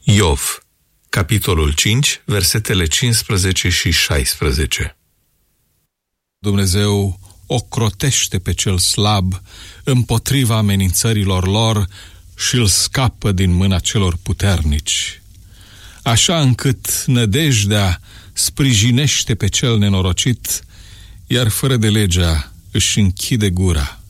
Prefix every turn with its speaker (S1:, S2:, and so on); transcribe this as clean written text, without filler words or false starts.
S1: Iov, capitolul 5, versetele 15 și 16.
S2: Dumnezeu ocrotește pe cel slab împotriva amenințărilor lor și îl scapă din mâna celor puternici, așa încât nădejdea sprijinește pe cel nenorocit, iar fără de legea își închide gura.